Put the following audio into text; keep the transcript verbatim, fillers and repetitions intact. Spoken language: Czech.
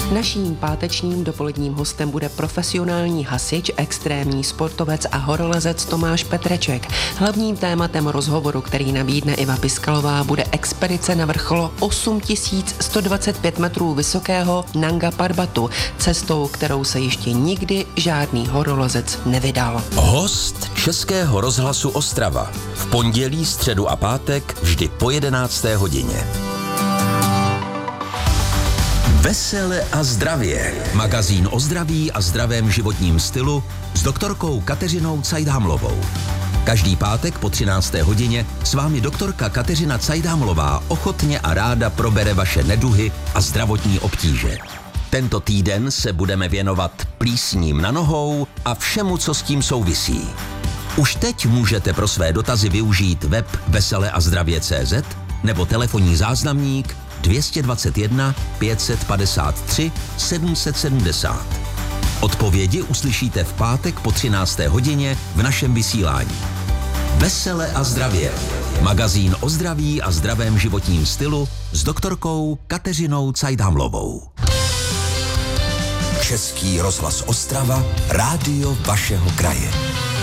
Naším pátečním dopoledním hostem bude profesionální hasič, extrémní sportovec a horolezec Tomáš Petreček. Hlavním tématem rozhovoru, který nabídne Iva Piskalová, bude expedice na vrchol osm tisíc sto dvacet pět metrů vysokého Nanga Parbatu, cestou, kterou se ještě nikdy žádný horolezec nevydal. Host Českého rozhlasu Ostrava. V pondělí, středu a pátek vždy po jedenácté hodině. Vesele a zdravě. Magazín o zdraví a zdravém životním stylu s doktorkou Kateřinou Cajdhamlovou. Každý pátek po třinácté hodině s vámi doktorka Kateřina Cajdhamlová ochotně a ráda probere vaše neduhy a zdravotní obtíže. Tento týden se budeme věnovat plísním na nohou a všemu, co s tím souvisí. Už teď můžete pro své dotazy využít web vesele a zdravě tečka cé zet nebo telefonní záznamník dvě stě dvacet jedna pět set padesát tři sedm set sedmdesát. Odpovědi uslyšíte v pátek po třinácté hodině v našem vysílání. Vesele a zdravě. Magazín o zdraví a zdravém životním stylu s doktorkou Kateřinou Cajdhamlovou. Český rozhlas Ostrava, rádio vašeho kraje.